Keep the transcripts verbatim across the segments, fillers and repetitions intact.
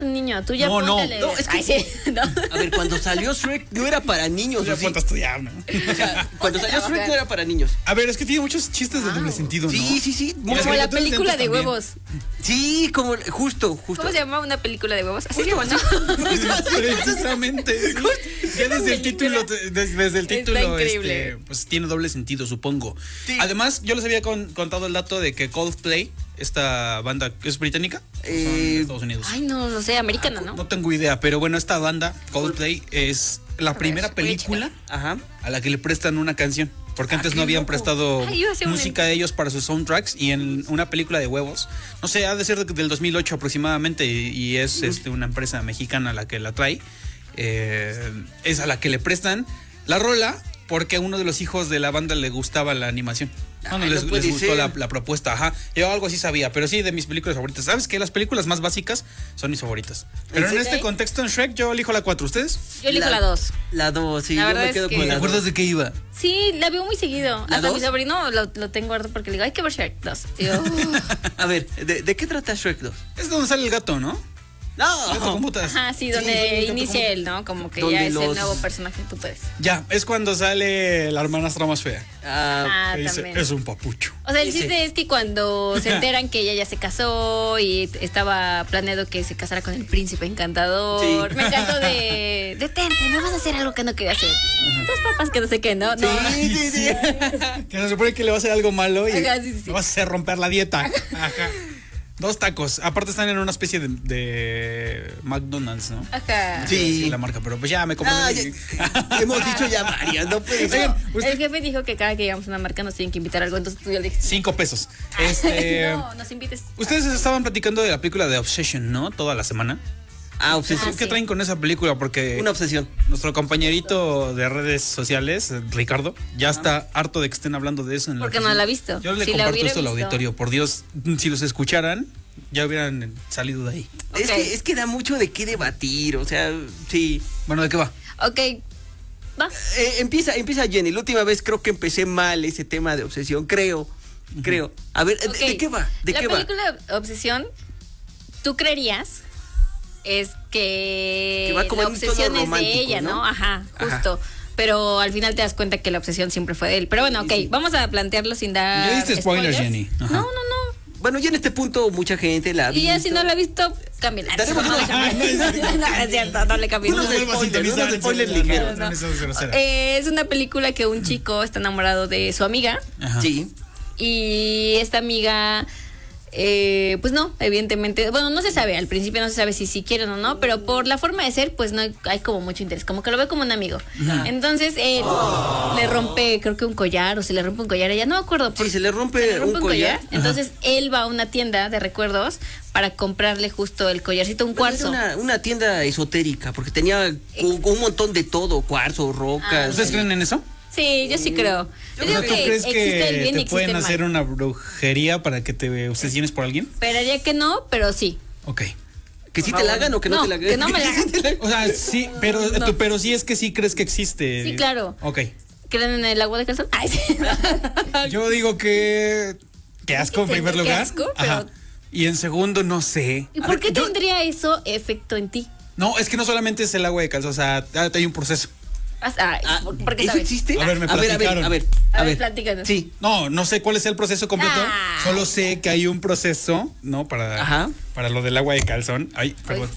Niño, tú ya no, póntale. No, no, es que Ay, sí, no. A ver, cuando salió Shrek no era para niños. Ya ponte a estudiar, ¿no? O sea, cuando salió Shrek no era para niños. A ver, es que tiene muchos chistes de doble sentido, ¿no? Sí, sí, sí. Como la película de huevos. Sí, como justo, justo. ¿Cómo se llama una película de huevos? Así se Justo llama, así. ¿no? Precisamente. Ya desde el título, desde, desde el título, Está increíble. este, pues tiene doble sentido, supongo. Sí. Además, yo les había con- contado el dato de que Coldplay, esta banda, ¿es británica? ¿O son de Eh, Estados Unidos? Ay, no, no sé, americana, ¿no? No tengo idea, pero bueno, esta banda, Coldplay, es la A ver, primera voy a película Ajá. a la que le prestan una canción. Porque Ah, antes qué no habían loco. prestado Ay, iba a ser un- música de ellos para sus soundtracks. Y en una película de huevos, no sé, ha de ser del dos mil ocho aproximadamente. Y, y es este, una empresa mexicana la que la trae. eh, es a la que le prestan la rola porque a uno de los hijos de la banda le gustaba la animación. Bueno, Ay, les, no puede les gustó ser. la, la propuesta, ajá. Yo algo así sabía, pero sí de mis películas favoritas. ¿Sabes qué? Las películas más básicas son mis favoritas. Pero en serio? este contexto en Shrek yo elijo la cuatro. ¿Ustedes? Yo elijo la dos. La dos, sí. La yo verdad me es quedo que- con ¿Te la acuerdas dos. de qué iba? Sí, la veo muy seguido. ¿La Hasta dos? mi sobrino lo, lo tengo harto porque le digo, hay que ver Shrek dos. Y yo, A ver, ¿de, de qué trata Shrek dos? Es donde sale el gato, ¿no? Gato con No. botas. ajá, sí, Sí, donde sí, gato inicia con- él, ¿no? Como que Donde ya es los- el nuevo personaje, tú puedes. Ya, es cuando sale la hermanastra más fea. Ah, Ah, Que dice, también. es un papucho. O sea, el Sí, chiste sí. es que cuando se enteran que ella ya se casó y t- estaba planeado que se casara con el príncipe encantador. Sí. Me encantó de, detente, me vas a hacer algo que no quería hacer. Dos papas que no sé qué, ¿no? No. sí, sí, sí. Que se supone que le va a hacer algo malo y Ajá, sí, sí, sí. le vas a hacer romper la dieta. Ajá. Dos tacos. Aparte están en una especie de, de McDonald's, ¿no? Ajá. Sí. Sí, la marca, pero pues ya me compré. Ah, ya- hemos dicho ya varias, no puede ser. Oigan, usted- El jefe dijo que cada que llegamos a una marca nos tienen que invitar a algo, entonces tú ya le dijiste. Cinco pesos. Este, No, nos invites. Ustedes estaban platicando de la película de Obsession, ¿no? Toda la semana. Ah, obsesión. Ah, ¿Qué sí. traen con esa película? Porque Una obsesión. nuestro compañerito de redes sociales, Ricardo, ya está harto de que estén hablando de eso. En Porque no la ha visto. Yo le Si la comparto hubiera esto al visto. auditorio. Por Dios, si los escucharan, ya hubieran salido de ahí. Es, Ok. que, es que da mucho de qué debatir, o sea, sí. Bueno, ¿de qué va? Ok, va. Eh, empieza, empieza Jenny. La última vez creo que empecé mal ese tema de obsesión, creo. Creo. A ver, ¿de- Ok. ¿de, qué va? ¿De la qué va? película Obsesión, tú creerías es que, Que va como la en un tono obsesión es de romántico, ella, ¿no? ¿no? Ajá, Ajá. justo. Pero al final te das cuenta que la obsesión siempre fue de él. Pero bueno, ok, vamos a plantearlo sin dar. Ya diste spoilers, Jenny. Ajá. No, no, no. Bueno, ya en este punto mucha gente la ha Y ya visto. si no lo ha visto, cámbiala. Daremos No, unos- no, no, es cierto, no le cambien. Unos No vuelvas a spoilers, sintonizar unos en spoilers celular, ligeros. no, no, eso es grosera. Eh, es una película que un chico está enamorado de su amiga. Ajá. Sí. Y esta amiga, eh, pues no, evidentemente, bueno, no se sabe, al principio no se sabe si sí quieren o no, pero por la forma de ser, pues no hay, hay como mucho interés, como que lo ve como un amigo. Entonces él le rompe, creo que un collar, o se le rompe un collar a ella, no me acuerdo. Sí, se le rompe, se le rompe un collar. Entonces él va a una tienda de recuerdos para comprarle justo el collarcito, un Pues cuarzo. era una, una tienda esotérica, porque tenía un, un montón de todo, cuarzo, rocas. Ah, ¿Ustedes creen en eso? Sí, yo sí creo. Yo O digo sea, ¿tú que crees existe el que bien y te existe pueden el mal. hacer una brujería para que te obsesiones por alguien? Esperaría que no, pero sí. Ok. ¿Que sí te la hagan o que no, No, te la hagan? que no me la hagan. Sí te la- O sea, sí, pero, No. tú- pero sí es que sí crees que existe. Sí, claro. Ok. ¿Creen en el agua de calzón? Ay, sí. Yo digo que. Que asco en Qué primer qué lugar. asco, Ajá. pero- Y en segundo, no sé. ¿Y A por ver, qué yo- tendría eso efecto en ti? No, es que no solamente es el agua de calzón, o sea, hay un proceso. Ah, Ah, ¿por- ¿Por qué ¿eso sabes? existe? A ver, me a ver, a ver, platicaron. a ver, A a ver, ver. platícanos. Sí. No, no sé cuál es el proceso completo. Ah. Solo sé que hay un proceso, ¿no? Para, Ajá. para lo del agua de calzón. Ay, perdón.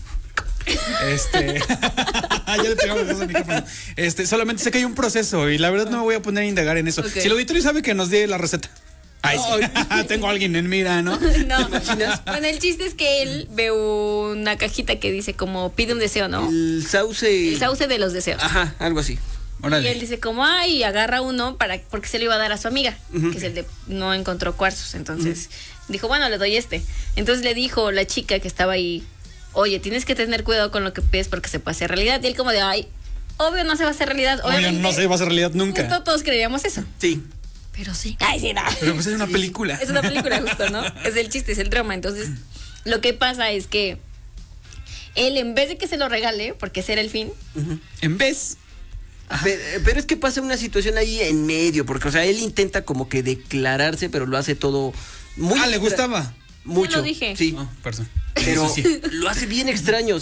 Este. ya le pegamos los dos al micrófono. Este, solamente sé que hay un proceso y la verdad no me voy a poner a indagar en eso. Ok. Si el auditorio sabe que nos dé la receta. Ay, sí. Tengo a alguien en mira, ¿no? No, bueno, el chiste es que él ve una cajita que dice como pide un deseo, ¿no? El sauce. El sauce de los deseos. Ajá, algo así. Y Órale. él dice como, ay, agarra uno para porque se lo iba a dar a su amiga, que es el de no encontró cuarzos. Entonces dijo, bueno, le doy este. Entonces le dijo la chica que estaba ahí, oye, tienes que tener cuidado con lo que pides porque se puede hacer realidad. Y él como de, ay, obvio no se va a hacer realidad. Obvio, Obviamente, no se va a hacer realidad nunca. justo todos creeríamos eso. Sí. Pero sí. Ay, sí, no. Pero pues es una película. Es una película justo, ¿no? Es el chiste, es el drama. Entonces, lo que pasa es que él, en vez de que se lo regale, porque ese era el fin, En vez. Pero, pero es que pasa una situación ahí en medio, porque, o sea, él intenta como que declararse, pero lo hace todo muy. Ah, le extra- gustaba. Mucho. Yo lo dije. Sí. Ah, perdón. Pero Eso sí. lo hace bien extraño.